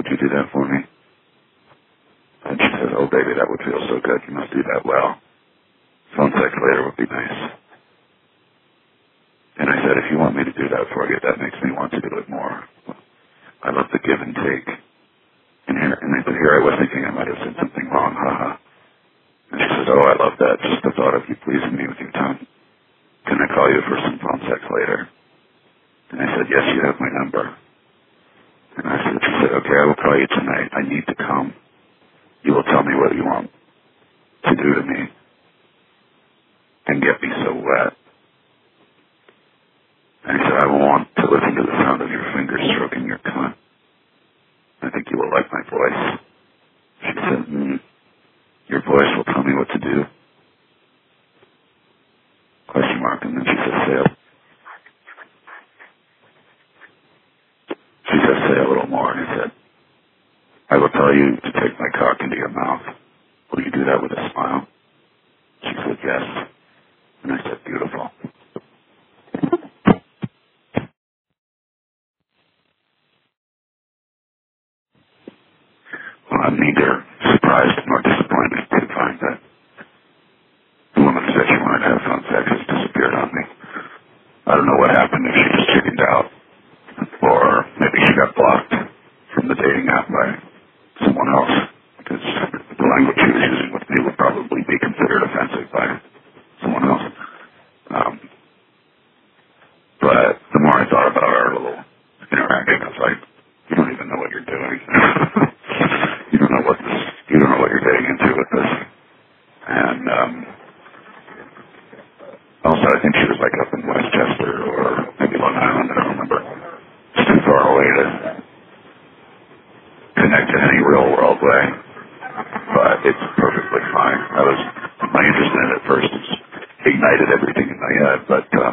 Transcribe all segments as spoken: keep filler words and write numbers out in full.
you do that for me? And she says, oh, baby, that would feel so good. You must do that well. Phone sex later would be nice. And I said, if you want me to do that for you, that makes me want to do it more. I love the give and take. And, here, and I said, here I was thinking I might have said something wrong, haha. And she says, oh, I love that. Just the thought of you pleasing me with your tongue. Can I call you for some phone sex later? And I said, yes, you have my number. And I said, she said, okay, I will call you tonight. I need to come. You will tell me what you want to do to me and get me so wet. And he said, I will want to listen to the sound of your fingers stroking your cunt. I think you will like my voice. She said, mm, your voice will tell me what to do. Question mark, and then she said, say a, she said, say a little more. And he said, I will tell you to take my cock into your mouth. Will you do that with a smile? She said, yes. And I said, beautiful. Well, I'm neither surprised nor disappointed to find that the woman said she wanted to have phone sex has disappeared on me. I don't know what happened, if she just chickened out, or maybe she got blocked from the dating app by someone else, because the language she was using with me would probably be considered offensive by someone else. Um, but the more I thought about our little interaction, I was like, you don't even know what you're doing. You don't know what this, you don't know what you're getting into with this. And um, also, I think she was like up in Westchester or maybe Long Island. I don't remember. It's too far away to connect in any real world way. But it's perfectly fine. I was my interest in it at first just ignited everything in my head, but um,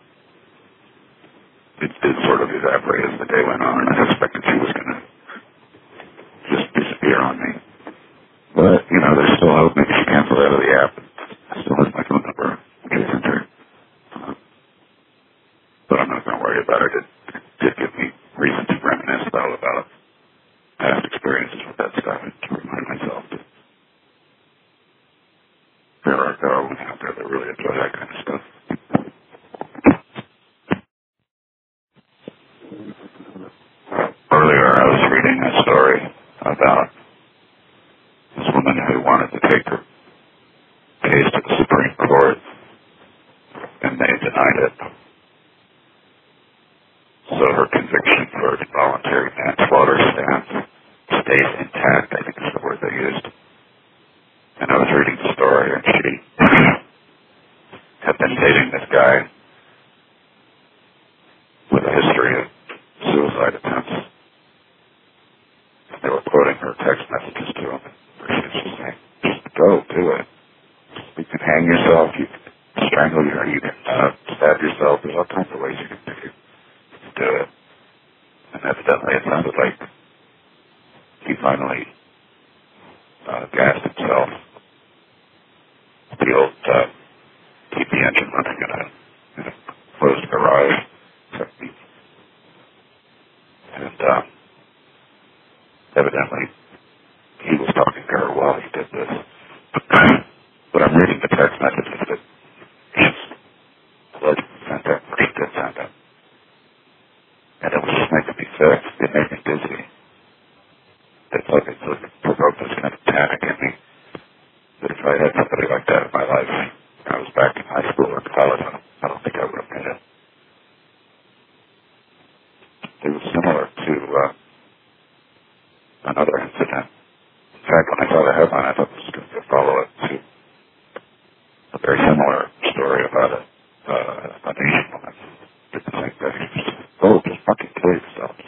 it did sort of evaporate as the day went on, and I suspected she was going to just disappear on me. But, you know, there's still hope. Maybe she canceled out of the app. I still have my phone number. Okay, sent her. Uh, but I'm not going to worry about it. It, it did give me reason to reminisce, though, about past experiences with that stuff and to remind myself that there are, there are women out there that really enjoy that kind of stuff. Earlier, I was reading a story about this woman who wanted to take her case to the Supreme Court, and they denied it. So her conviction for involuntary manslaughter stands, stays intact, I think is the word they used. And I was reading the story, and she had been dating this guy with a history of suicide attempts. They were quoting her text messages to him, where she was just saying, just go, do it. You can hang yourself, you can strangle your, you can uh, stab yourself. There's all kinds of ways you can do it. Do it. And evidently it sounded like he finally uh, gassed himself. The old uh, keep the engine running in a, in a closed garage. And uh, evidently he was talking to her while he did this. But I'm reading the text messages that his alleged sent out, or he did send out. And it was just making me sick. It made me dizzy. It's like it sort of provoked this kind of panic in me. That if I had somebody like that in my life, when I was back in high school or college, I don't, I don't think I would have made it. It was similar to uh, another incident. In fact, when I saw the headline, I thought this was going to be a follow-up to a very similar story about a, uh, an Asian woman did the same thing. Oh, just fucking kill yourself.